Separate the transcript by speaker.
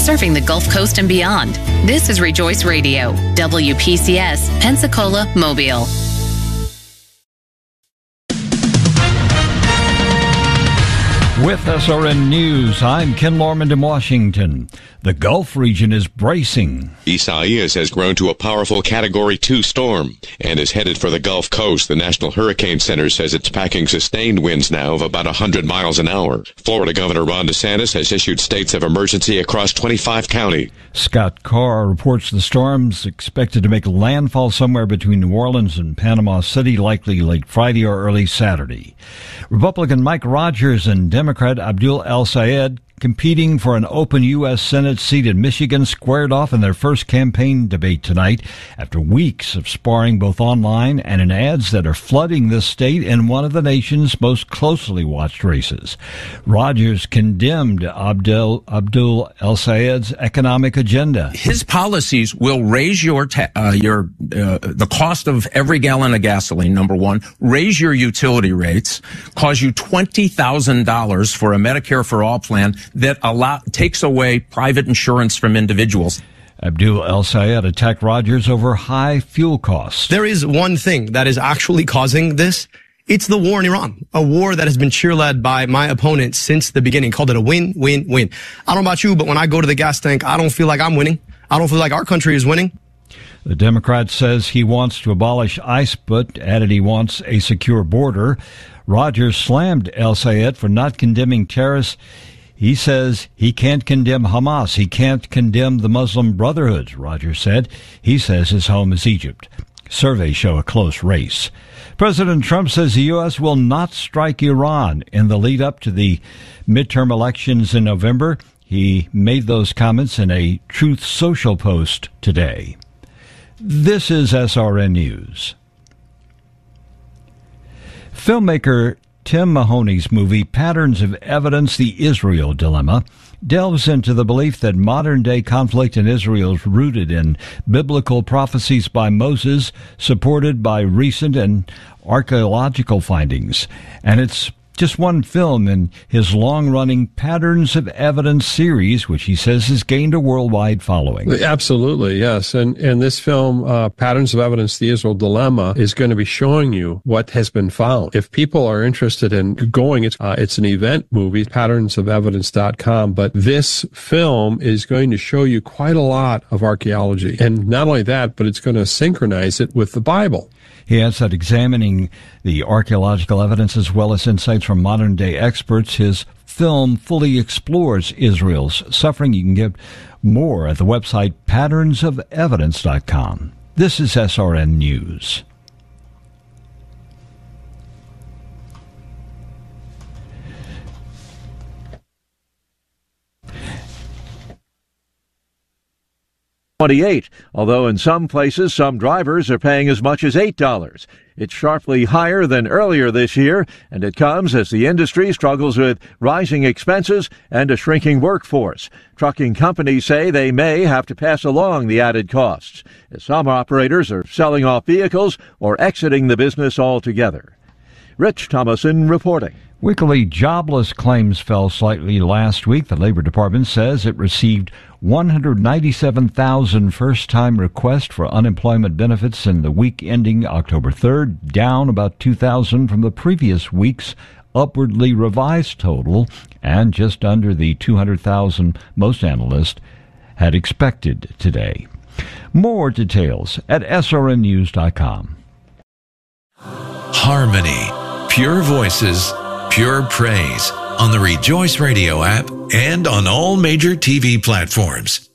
Speaker 1: serving the Gulf Coast and beyond. This is Rejoice Radio, WPCS, Pensacola, Mobile.
Speaker 2: With SRN News, I'm Ken Lorman in Washington. The Gulf region is bracing.
Speaker 3: Isaias has grown to a powerful Category 2 storm and is headed for the Gulf Coast. The National Hurricane Center says it's packing sustained winds now of about 100 miles an hour. Florida Governor Ron DeSantis has issued states of emergency across 25 counties.
Speaker 2: Scott Carr reports the storm's expected to make landfall somewhere between New Orleans and Panama City, likely late Friday or early Saturday. Republican Mike Rogers and Democrat Abdul El-Sayed, competing for an open U.S. Senate seat in Michigan, squared off in their first campaign debate tonight after weeks of sparring both online and in ads that are flooding the state in one of the nation's most closely watched races. Rogers condemned Abdul El-Sayed's economic agenda.
Speaker 4: His policies will raise the cost of every gallon of gasoline, number one, raise your utility rates, cause you $20,000 for a Medicare for All plan that takes away private insurance from individuals.
Speaker 2: Abdul El-Sayed attacked Rogers over high fuel costs.
Speaker 5: There is one thing that is actually causing this. It's the war in Iran, a war that has been cheerled by my opponent since the beginning. Called it a win-win-win. I don't know about you, but when I go to the gas tank, I don't feel like I'm winning. I don't feel like our country is winning.
Speaker 2: The Democrat says he wants to abolish ICE, but added he wants a secure border. Rogers slammed El-Sayed for not condemning terrorists. He says he can't condemn Hamas. He can't condemn the Muslim Brotherhood, Rogers said. He says his home is Egypt. Surveys show a close race. President Trump says the U.S. will not strike Iran in the lead up to the midterm elections in November. He made those comments in a Truth Social post today. This is SRN News. Filmmaker Tim Mahoney's movie Patterns of Evidence, The Israel Dilemma, delves into the belief that modern-day conflict in Israel is rooted in biblical prophecies by Moses, supported by recent and archaeological findings. And it's just one film in his long-running Patterns of Evidence series, which he says has gained a worldwide following.
Speaker 6: Absolutely, yes. And this film, Patterns of Evidence, The Israel Dilemma, is going to be showing you what has been found. If people are interested in going, it's an event movie, patternsofevidence.com, but this film is going to show you quite a lot of archaeology. And not only that, but it's going to synchronize it with the Bible.
Speaker 2: He adds that examining the archaeological evidence as well as insights from modern-day experts, his film fully explores Israel's suffering. You can get more at the website patternsofevidence.com. This is SRN News.
Speaker 7: $28, although in some places some drivers are paying as much as $8. It's sharply higher than earlier this year, and it comes as the industry struggles with rising expenses and a shrinking workforce. Trucking companies say they may have to pass along the added costs, as some operators are selling off vehicles or exiting the business altogether. Rich Thomason reporting.
Speaker 2: Weekly jobless claims fell slightly last week. The Labor Department says it received 197,000 first-time requests for unemployment benefits in the week ending October 3rd, down about 2,000 from the previous week's upwardly revised total, and just under the 200,000 most analysts had expected today. More details at srnnews.com.
Speaker 8: Harmony, pure voices, pure praise on the Rejoice Radio app and on all major TV platforms.